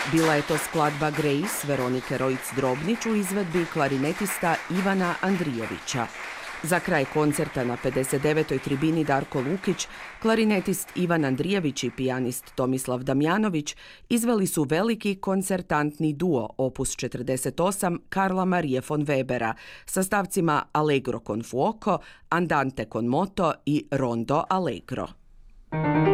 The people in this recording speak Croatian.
Bila je to skladba Grace Veronike Roic-Drobnić u izvedbi klarinetista Ivana Andrijevića. Za kraj koncerta na 59. tribini Darko Lukić, klarinetist Ivan Andrijević i pijanist Tomislav Damjanović izveli su veliki koncertantni duo opus 48 Karla Marie von Webera sa stavcima Allegro con fuoco, Andante con moto i Rondo Allegro.